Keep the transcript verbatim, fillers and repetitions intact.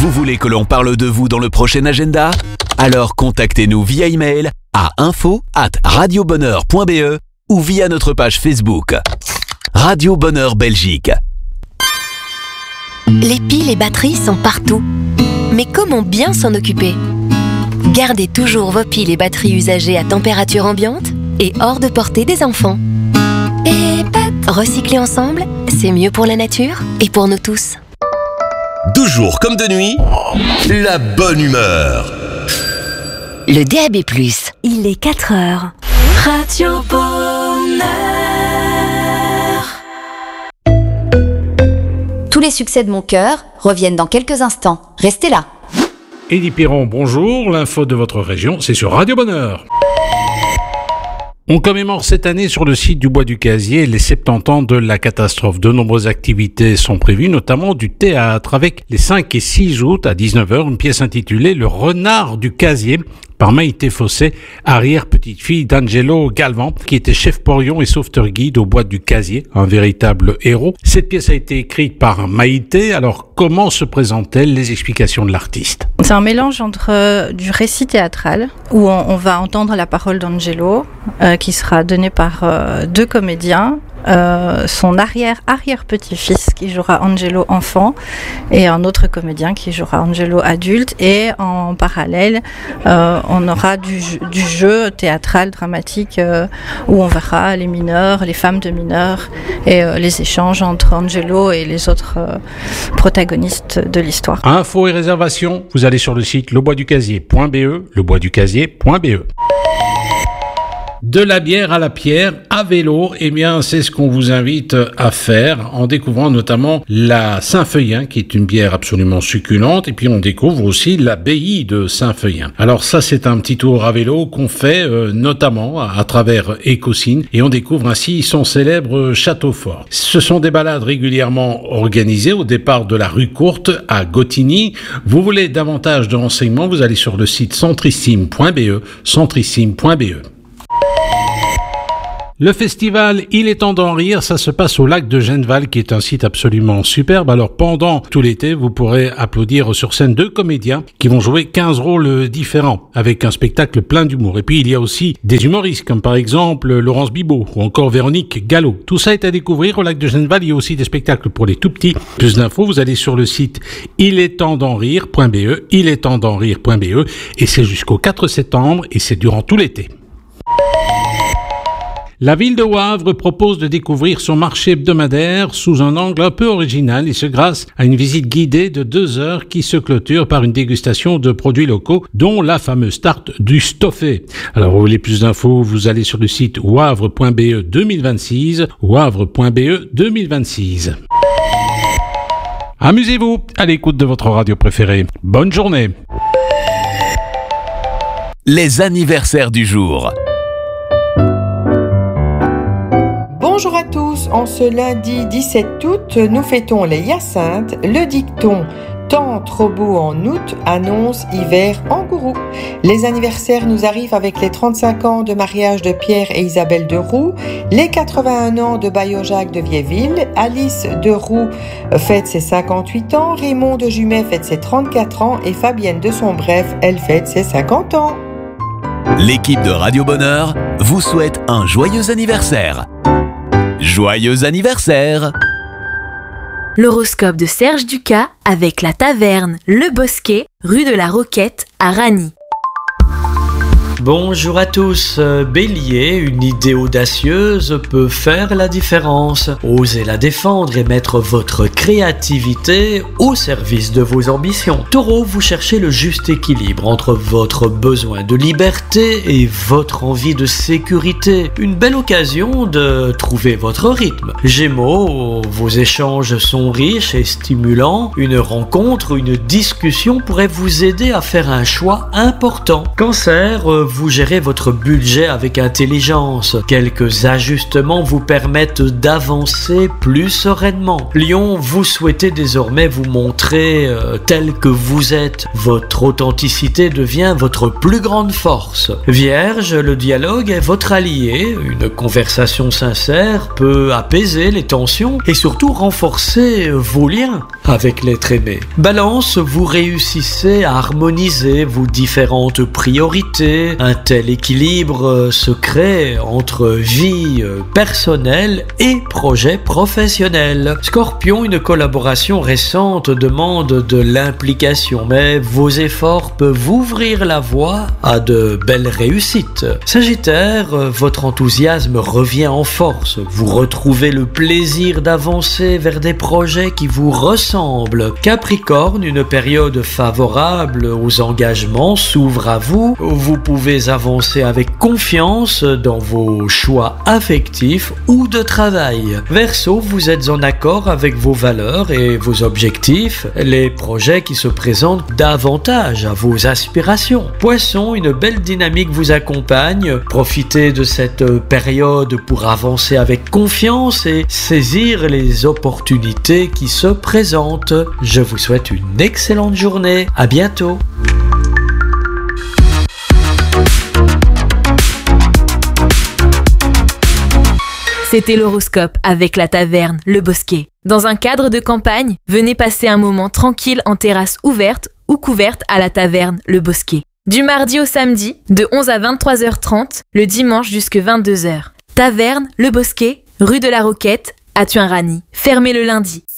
Vous voulez que l'on parle de vous dans le prochain agenda ? Alors contactez-nous via email à info arobase radiobonheur point b e ou via notre page Facebook. Radio Bonheur Belgique. Les piles et batteries sont partout. Mais comment bien s'en occuper ? Gardez toujours vos piles et batteries usagées à température ambiante et hors de portée des enfants. Et pat, recycler ensemble, c'est mieux pour la nature et pour nous tous. De jour comme de nuit, la bonne humeur. Le D A B plus. Il est quatre heures. Radio Bonheur. Tous les succès de mon cœur reviennent dans quelques instants. Restez là. Élie Piron, bonjour. L'info de votre région, c'est sur Radio Bonheur. On commémore cette année sur le site du Bois du Casier les soixante-dix ans de la catastrophe. De nombreuses activités sont prévues, notamment du théâtre, avec les cinq et six août à dix-neuf heures, une pièce intitulée « Le renard du Casier » par Maïté Fossé, arrière-petite-fille d'Angelo Galvan, qui était chef porion et sauveteur guide au Bois du Casier, un véritable héros. Cette pièce a été écrite par Maïté. Alors, comment se présente-t-elle? Les explications de l'artiste. C'est un mélange entre euh, du récit théâtral, où on, on va entendre la parole d'Angelo, euh, qui sera donnée par euh, deux comédiens, Euh, son arrière-arrière-petit-fils qui jouera Angelo enfant et un autre comédien qui jouera Angelo adulte, et en parallèle euh, on aura du, du jeu théâtral dramatique euh, où on verra les mineurs, les femmes de mineurs et euh, les échanges entre Angelo et les autres euh, protagonistes de l'histoire. Infos et réservations, vous allez sur le site le bois du casier point b e, le bois du casier point b e. De la bière à la pierre, à vélo, eh bien, c'est ce qu'on vous invite à faire en découvrant notamment la Saint-Feuillin, qui est une bière absolument succulente, et puis on découvre aussi l'abbaye de Saint-Feuillin. Alors ça, c'est un petit tour à vélo qu'on fait euh, notamment à, à travers Écosine, et on découvre ainsi son célèbre château fort. Ce sont des balades régulièrement organisées au départ de la rue Courte à Gottigny. Vous voulez davantage de renseignements, vous allez sur le site centrissime point b e, centrissime point b e. Le festival Il est temps d'en rire, ça se passe au lac de Genneval, qui est un site absolument superbe. Alors pendant tout l'été, vous pourrez applaudir sur scène deux comédiens qui vont jouer quinze rôles différents avec un spectacle plein d'humour. Et puis il y a aussi des humoristes comme par exemple Laurence Bibot ou encore Véronique Gallo. Tout ça est à découvrir au lac de Genneval. Il y a aussi des spectacles pour les tout petits. Plus d'infos, vous allez sur le site il est temps d'en rire point b e, il est temps d'en rire point b e, et c'est jusqu'au quatre septembre et c'est durant tout l'été. La ville de Wavre propose de découvrir son marché hebdomadaire sous un angle un peu original, et ce grâce à une visite guidée de deux heures qui se clôture par une dégustation de produits locaux, dont la fameuse tarte du Stoffé. Alors, vous voulez plus d'infos, vous allez sur le site wavre point b e deux mille vingt-six, wavre point b e deux mille vingt-six. Amusez-vous à l'écoute de votre radio préférée. Bonne journée. Les anniversaires du jour. Bonjour à tous, en ce lundi dix-sept août, nous fêtons les Hyacinthes. Le dicton « Temps trop beau en août » annonce hiver en gourou. Les anniversaires nous arrivent avec les trente-cinq ans de mariage de Pierre et Isabelle de Roux, les quatre-vingt-un ans de Bayo-Jacques de Viéville, Alice de Roux fête ses cinquante-huit ans, Raymond de Jumet fête ses trente-quatre ans et Fabienne de Sombref, elle fête ses cinquante ans. L'équipe de Radio Bonheur vous souhaite un joyeux anniversaire. Joyeux anniversaire! L'horoscope de Serge Ducas avec la taverne Le Bosquet, rue de la Roquette à Ragny. Bonjour à tous, Bélier, une idée audacieuse peut faire la différence. Osez la défendre et mettre votre créativité au service de vos ambitions. Taureau, vous cherchez le juste équilibre entre votre besoin de liberté et votre envie de sécurité. Une belle occasion de trouver votre rythme. Gémeaux, vos échanges sont riches et stimulants. Une rencontre, une discussion pourrait vous aider à faire un choix important. Cancer, vous gérez votre budget avec intelligence. Quelques ajustements vous permettent d'avancer plus sereinement. Lion, vous souhaitez désormais vous montrer euh, tel que vous êtes. Votre authenticité devient votre plus grande force. Vierge, le dialogue est votre allié. Une conversation sincère peut apaiser les tensions et surtout renforcer vos liens. avec l'être aimé. Balance, vous réussissez à harmoniser vos différentes priorités. Un tel équilibre se crée entre vie personnelle et projet professionnel. Scorpion, une collaboration récente demande de l'implication, mais vos efforts peuvent ouvrir la voie à de belles réussites. Sagittaire, votre enthousiasme revient en force. Vous retrouvez le plaisir d'avancer vers des projets qui vous ressemblent. Capricorne, une période favorable aux engagements s'ouvre à vous. Vous pouvez avancer avec confiance dans vos choix affectifs ou de travail. Verseau, vous êtes en accord avec vos valeurs et vos objectifs. Les projets qui se présentent davantage à vos aspirations. Poisson, une belle dynamique vous accompagne. Profitez de cette période pour avancer avec confiance et saisir les opportunités qui se présentent. Je vous souhaite une excellente journée. À bientôt. C'était l'horoscope avec la taverne Le Bosquet. Dans un cadre de campagne, venez passer un moment tranquille en terrasse ouverte ou couverte à la taverne Le Bosquet. Du mardi au samedi, de onze à vingt-trois heures trente, le dimanche jusqu'à vingt-deux heures. Taverne Le Bosquet, rue de la Roquette, à Tuin-Rany. Fermé le lundi.